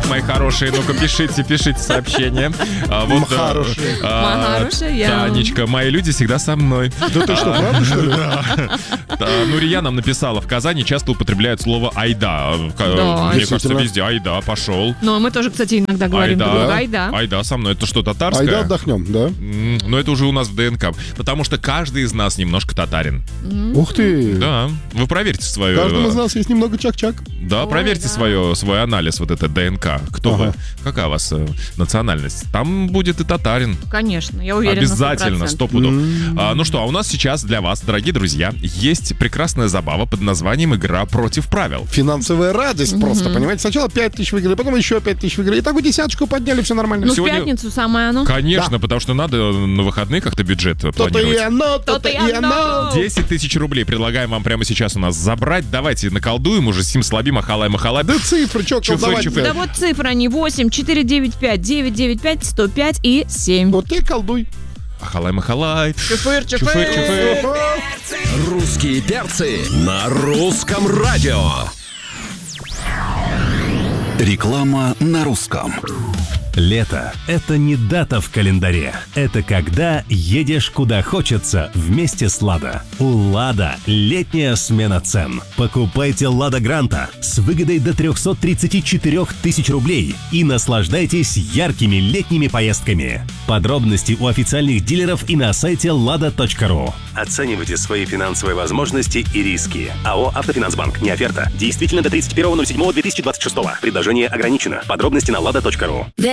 мои хорошие, ну-ка пишите сообщения. Хорошая. Танечка, мои люди всегда со мной. Да ты что, правда, что ли? Нурия нам написала, в Казани часто употребляют слово «айда». Мне кажется, везде «айда», пошел. Ну, а мы тоже, кстати, иногда говорим друг другу «айда». Айда со мной. Это что, татарское? Айда отдохнем, да? Но это уже у нас в ДНК. Потому что каждый из нас немножко татарин. Ух ты! Да. Вы проверьте свою... В каждом из нас есть немного чак-чак. Да, проверьте свой анализ, вот это ДНК. Кто вы? Какая у вас национальность? Там будет и татарин. Конечно, я уверена. Обязательно, 100%. Ну что, а у нас сейчас для вас, дорогие друзья, есть прекрасная забава под названием «Игра против правил». Финансовая радость просто, понимаете? Сначала 5 тысяч выиграли, потом еще 5 тысяч выиграли. И так вы десяточку подняли, все нормально. Ну, Сегодня... в пятницу самое оно. Конечно, потому что надо на выходные как-то бюджет планировать. То-то и оно. 10 тысяч рублей предлагаем вам прямо сейчас у нас забрать. Давайте наколдуем уже Сим Слаби, Махалай. Да цифры, что колдовать? Да вот цифры они 8, 4, 9, 5, 9, 9, 5, 105 и 7. Вот ты колдуй. Махалай. Чуфыр. Русские перцы на русском радио. Реклама на русском. Лето – это не дата в календаре. Это когда едешь куда хочется вместе с «Лада». У «Лада» летняя смена цен. Покупайте «Лада Гранта» с выгодой до 334 тысяч рублей и наслаждайтесь яркими летними поездками. Подробности у официальных дилеров и на сайте lada.ru. Оценивайте свои финансовые возможности и риски. АО «Автофинансбанк». Не оферта. Действительно до 31.07.2026. Предложение ограничено. Подробности на lada.ru.